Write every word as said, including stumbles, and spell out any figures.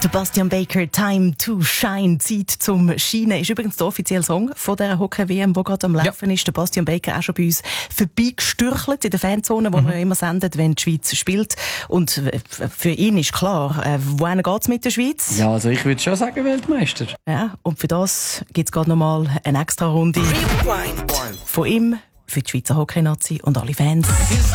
Bastian Baker, Time to Shine, Zeit zum Scheinen, ist übrigens der offizielle Song von dieser Hockey-W M, die gerade am Laufen ja. ist. Der Bastian Baker auch schon bei uns vorbeigestürchelt in der Fanzone, die mhm. wir immer sendet, wenn die Schweiz spielt. Und für ihn ist klar, äh, wohin geht es mit der Schweiz? Ja, also ich würde schon sagen Weltmeister. Ja, und für das gibt es gerade noch mal eine extra Runde von ihm, für die Schweizer Hockey-Nazi und alle Fans.